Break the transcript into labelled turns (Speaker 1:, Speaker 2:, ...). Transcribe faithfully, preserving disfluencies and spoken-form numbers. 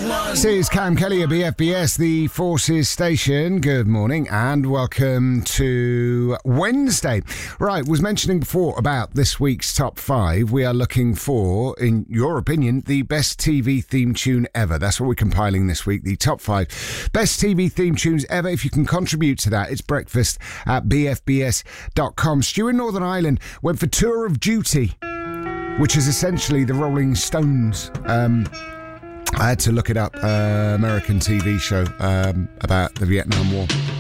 Speaker 1: This is Cam Kelly at B F B S, the Forces Station. Good morning and welcome to Wednesday. Right, was mentioning before about this week's top five. We are looking for, in your opinion, the best T V theme tune ever. That's what we're compiling this week, the top five best T V theme tunes ever. If you can contribute to that, it's breakfast at b f b s dot com. Stu in Northern Ireland went for Tour of Duty, which is essentially the Rolling Stones. Um... I had to look it up, uh, American T V show um, about the Vietnam War.